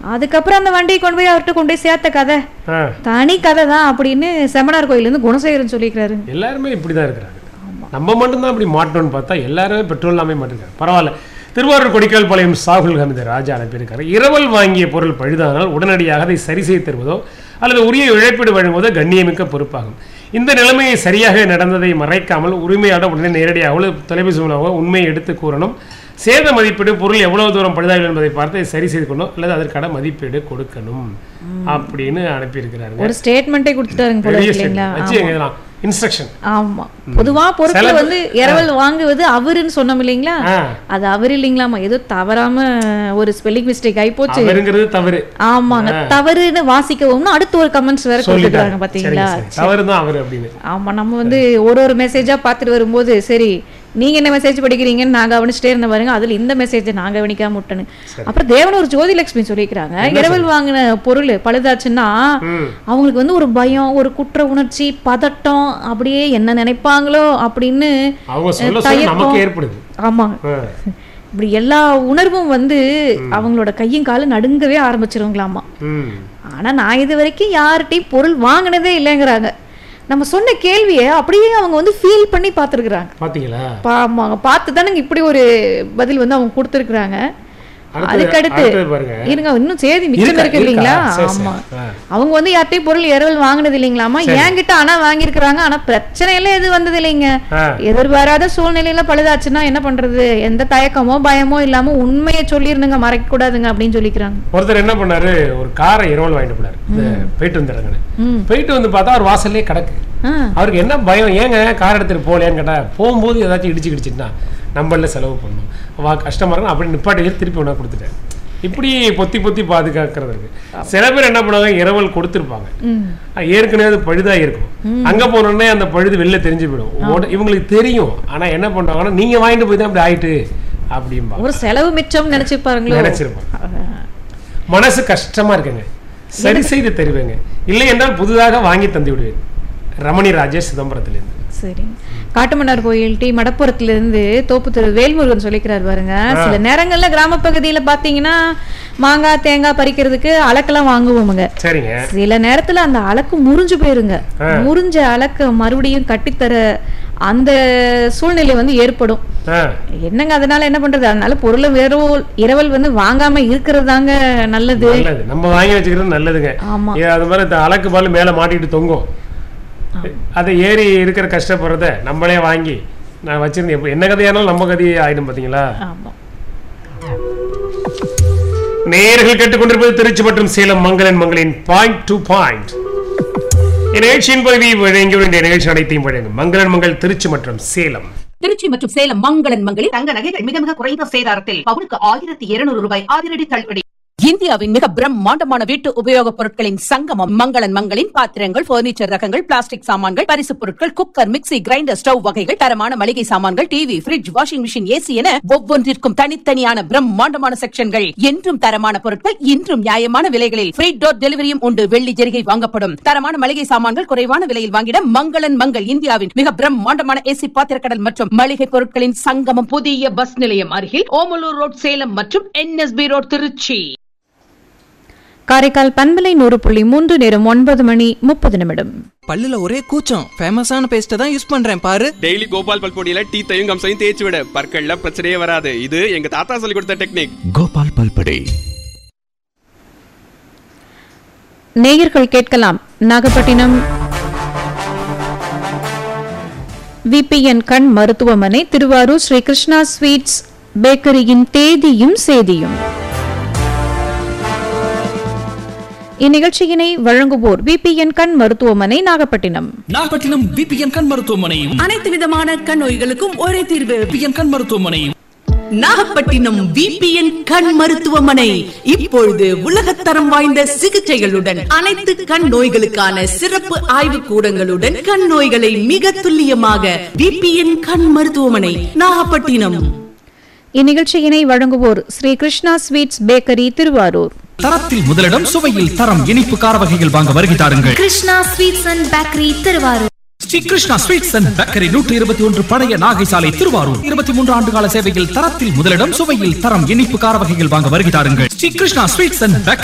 அதுக்கப்புறம் அந்த வண்டியை கொண்டு போய் அவர்கிட்ட கொண்டு போய் சேர்த்த கதை தனி கதை தான் அப்படின்னு செமனார் கோயிலேருந்து குணசேகரன் சொல்லிக்கிறாரு. எல்லாருமே இப்படிதான் இருக்கிறாங்க. நம்ம மட்டும்தான் அப்படி மாட்டோம்னு பார்த்தா எல்லாருமே பெட்ரோல் இல்லாமல் மாட்டிருக்காங்க. பரவாயில்ல. திருவாரூர் கொடிக்கால் பாளையம் சாகுல் ஹமீது ராஜா அனுப்பியிருக்காரு. இரவல் வாங்கிய பொருள் பழுதானால் உடனடியாக அதை சரி செய்து தருவதோ அல்லது உரிய இழப்பீடு வழங்குவதோ கண்ணியமிக்க பொறுப்பாகும். இந்த நிலைமையை சரியாக நடந்ததை மறைக்காமல் உரிமையாளர் உடனே நேரடியாக தொலைபேசி மூலமாக உண்மையை எடுத்து கூறணும். சேத மதிப்பீடு பொருள் எவ்வளவு தூரம் பழுதாகும் என்பதை பார்த்து சரி செய்து கொள்ளணும் அல்லது அதற்கான மதிப்பீடு கொடுக்கணும் அப்படின்னு அனுப்பியிருக்கிறாரு. ஒரு ஸ்டேட்மெண்ட்டே கொடுத்துட்டாருங்க. இன்ஸ்ட்ரக்ஷன். ஆமா, பொதுவா பொருட்களை வந்து இரவல் வாங்குவது அவருன்னு சொன்னோம் இல்லைங்களா, அது அவர் இல்லைங்களாமா, ஏதோ தவறாம ஒரு ஸ்பெல்லிங் மிஸ்டேக் ஆகி போச்சு. தவறு. ஆமாங்க, தவறுன்னு வாசிக்கவும் அடுத்து ஒரு கமெண்ட்ஸ் வேற கொடுத்துருக்காங்க பாத்தீங்களா. தவறுதான் அவரு அப்படின்னு. ஆமா, நம்ம வந்து ஒரு மெசேஜா பாத்துட்டு வரும்போது சரி நீங்க என்ன மெசேஜ் படிக்கிறீங்கன்னு நான் கவனிச்சுட்டே இருந்த பாருங்க, அதுல இந்த மெசேஜ் நான் கவனிக்காம விட்டேன்னு. அப்புறம் தேவன் ஒரு ஜோதிலட்சுமி சொல்லிக்கிறாங்க, இரவல் வாங்கின பொருள் பழுதாச்சுன்னா அவங்களுக்கு வந்து ஒரு பயம், ஒரு குற்ற உணர்ச்சி, பதட்டம், அப்படியே என்ன நினைப்பாங்களோ அப்படின்னு ஏற்படுது. ஆமா, இப்படி எல்லா உணர்வும் வந்து அவங்களோட கையும் காலும் நடுங்கவே ஆரம்பிச்சிருவங்களாமா. ஆனா நான் இது வரைக்கும் யார்கிட்டையும் பொருள் வாங்கினதே இல்லைங்கிறாங்க. நம்ம சொன்ன கேள்வியை அப்படியே அவங்க வந்து ஃபீல் பண்ணி பார்த்துருக்குறாங்க. பாத்தீங்களா? அவங்க பார்த்து தானே இப்படி ஒரு பதில் வந்து அவங்க கொடுத்துருக்குறாங்க. அதுக்கடுத்து இருங்க, இன்னும் செய்தி மிச்சம் இருக்கு இல்லைங்களா. ஆமா, அவங்க வந்து யார்ட்டையும் பொருள் இரவல் வாங்கினது இல்லைங்களாமா, என்கிட்ட ஆனா வாங்கியிருக்கிறாங்க. ஆனா பிரச்சனை எல்லாம் எது வந்தது இல்லைங்க. எதிர்பாராத சூழ்நிலையில பழுதாச்சுன்னா என்ன பண்றது, எந்த தயக்கமோ பயமோ இல்லாம உண்மையை சொல்லிருந்துங்க, மறைக்க கூடாதுங்க அப்படின்னு சொல்லிக்கிறாங்க. ஒருத்தர் என்ன பண்ணாரு, ஒரு காரை இரவல் வாங்கிட்டு போனாரு. போயிட்டு வந்துடுறாங்க. போயிட்டு வந்து பார்த்தா அவர் வாசல்லே கிடக்கு. அவருக்கு என்ன பயம், ஏங்க கார் எடுத்துட்டு போகலையான்னு கேட்டா, போகும்போது ஏதாச்சும் இடிச்சுக்கிடுச்சுன்னா நம்மள செலவு பண்ணணும், கஷ்டமா இருக்கும் அப்படின்னு நிப்பாட்டி திருப்பி ஒன்றா கொடுத்துட்டேன். இப்படி பொத்தி பொத்தி பாதுகாக்கிறதுக்கு சில பேர் என்ன பண்ணுவாங்க, இரவல் கொடுத்துருப்பாங்க, ஏற்கனவே அது பழுதா இருக்கும். அங்க போனோடனே அந்த பழுது வெளில தெரிஞ்சு போயிடும். இவங்களுக்கு தெரியும். ஆனா என்ன பண்ணுவாங்கன்னா, நீங்க வாங்கிட்டு போய் தான் அப்படி ஆயிட்டு அப்படிம்பா, ஒரு செலவு மிச்சம் நினைச்சிருப்பாங்க. மனசு கஷ்டமா இருக்குங்க, சரி செய்து தருவேங்க, இல்லை என்றால் புதுதாக வாங்கி தந்து விடுவேன். ரமணி ராஜேஷ் சிதம்பரத்திலிருந்து. சரி, காட்டுமன்னார் கோயில் டி மடப்புறத்திலிருந்து தோப்பு திரு வேல்முருகன் சொல்லிக்கிறார் பாருங்க. சில நேரங்கள்ல கிராம பகுதியில பாத்தீங்கன்னா மாங்காய் தேங்காய் பறிக்கிறதுக்கு அலக்கெல்லாம் வாங்குவோமுங்க. சரிங்க. சில நேரத்துல அந்த அலக்கு முறிஞ்சு போயிருங்க. முறிஞ்ச அலக்க மறுபடியும் கட்டித்தர அந்த சூழ்நிலை வந்து ஏற்படும். என்னங்க அதனால என்ன பண்றது, அதனால பொருளை இரவல் வந்து வாங்காம இருக்கிறது தாங்க நல்லது. நம்ம வாங்கி வச்சுக்கிறது நல்லதுங்க. ஆமா, அது மாதிரி அலக்கு பால் மேல மாட்டிட்டு தொங்கும், அதை ஏறி இருக்கிற கஷ்டப்படுறத நம்மளே வாங்கி நான் வச்சிருந்தேன். என்ன கதையானாலும் நம்ம கதையே ஆயிடும். பாத்தீங்களா? நேயர்கள் கேட்டுக்கொண்டிருப்பது திருச்சி மற்றும் சேலம் மங்களன் மங்களின் பாயிண்ட் டு பாயிண்ட். நிகழ்ச்சியின் பகுதி வழங்கி நிகழ்ச்சி அனைத்தையும் வழங்கும் மங்களன் மங்கள் திருச்சி மற்றும் சேலம். திருச்சி மற்றும் சேலம் மங்களன் மங்களில் தங்க நகைகள் மிக மிக குறைந்த சேதாரத்தில் பவுனுக்கு 1200 ரூபாய் அதிரடி தள்ளுபடி. இந்தியாவின் மிக பிரம்மாண்டமான வீட்டு உபயோகப் பொருட்களின் சங்கமம் மங்களன் மங்களின் பாத்திரங்கள், பர்னிச்சர் ரகங்கள், பிளாஸ்டிக் சாமான்கள், பரிசு பொருட்கள், குக்கர், மிக்ஸி, கிரைண்டர், ஸ்டவ் வகைகள், தரமான மளிகை சாமான்கள், TV, fridge, washing machine, AC என ஒவ்வொன்றிற்கும் தனித்தனியான பிரம்மாண்டமான செக்ஷன்கள். என்றும் தரமான பொருட்கள், இன்றும் நியாயமான விலைகளில் ஃப்ரீ டோர் டெலிவரியும் உண்டு. வெள்ளி ஜெரிகை வாங்கப்படும். தரமான மளிகை சாமான்கள் குறைவான விலையில் வாங்கிட மங்களன் மங்கள். இந்தியாவின் மிக பிரம்மாண்டமான ஏசி பாத்திரக்கடல் மற்றும் மளிகை பொருட்களின் சங்கமம். புதிய பஸ் நிலையம் அருகில் ஓமலூர் ரோட் சேலம் மற்றும் NSB ரோட் திருச்சி. காரைக்கால் பண்பலை 100.3 நேரம் 9:30. பல்லுல ஒரே கூச்சம், ஃபேமஸான பேஸ்ட தான் யூஸ் பண்றேன் பாரு. டெய்லி கோபால் பல்பொடியில டீத்தையும் கம்சையும் தேய்ச்சி விட, பற்கள்ல பிரச்சனையே வராது. இது எங்க தாத்தா சொல்லி கொடுத்த டெக்னிக். கோபால் பல்பொடி. நேயர்கள் கேட்கலாம், நாகப்பட்டினம் VPN கண் மருத்துவமனை, திருவாரூர் ஸ்ரீ கிருஷ்ணா ஸ்வீட்ஸ் பேக்கரியின் தேதியும் சேதியும். இந்நிகழ்ச்சியினை வழங்குவோர் VPN கண் மருத்துவமனை, நாகப்பட்டினம். நாகப்பட்டினம் VPN கண் மருத்துவமனையும் அனைத்து விதமான கண் நோய்களுக்கும் ஒரே தீர்வு. VPN கண் மருத்துவமனையும். நாகப்பட்டினம் VPN கண் மருத்துவமனை இப்பொழுது உலகத்தரம் வாய்ந்த சிகிச்சைகளுடன், அனைத்து கண் நோய்களுக்கான சிறப்பு ஆய்வு கூடங்களுடன், கண் நோய்களை மிக துல்லியமாக VPN கண் மருத்துவமனை, நாகப்பட்டினம். இந்நிகழ்ச்சியினை வழங்குவோர் ஸ்ரீ கிருஷ்ணா ஸ்வீட்ஸ் பேக்கரி, திருவாரூர். தரத்தில் முதலிடம், சுவையில் தரம், இனிப்பு கார வகைகள் வாங்க வருகை தாருங்கள். Krishna sweets and bakery, Thiruvarur. Sri Krishna sweets and bakery 121 பழைய நாகை சாலை, திருவாரூர். 23 ஆண்டுகால சேவையில் தரத்தில் முதலிடம், சுவையில் தரம், இனிப்பு கார வகைகள் வாங்க வருகை தாருங்கள். Sri Krishna sweets and